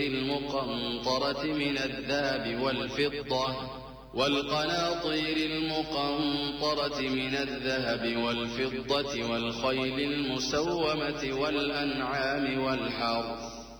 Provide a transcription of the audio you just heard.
المقنطرة من الذهب والفضة والخيل المسومة والأنعام والحرث